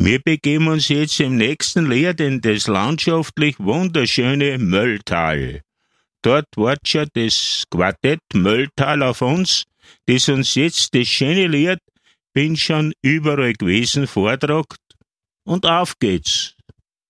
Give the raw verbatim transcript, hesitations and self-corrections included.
Wir begeben uns jetzt im nächsten Lied in das landschaftlich wunderschöne Mölltal. Dort wartet schon das Quartett Mölltal auf uns, das uns jetzt das schöne Lied "Bin schon überall gewesen" vortragt. Und auf geht's!